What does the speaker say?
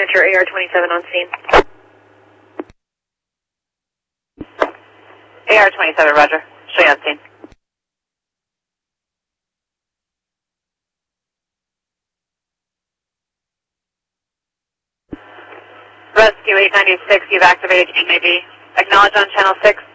monitor AR-27 on scene. AR-27, roger. Show you on scene. Rescue 896, you've activated GMAB. Acknowledge on channel 6.